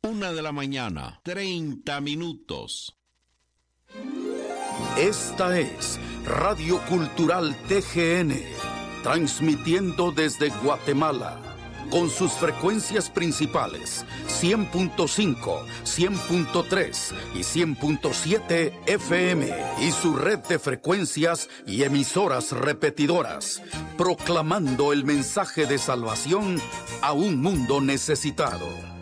1:30 a.m. Esta es Radio Cultural TGN, transmitiendo desde Guatemala, con sus frecuencias principales 100.5, 100.3 y 100.7 FM y su red de frecuencias y emisoras repetidoras, proclamando el mensaje de salvación a un mundo necesitado.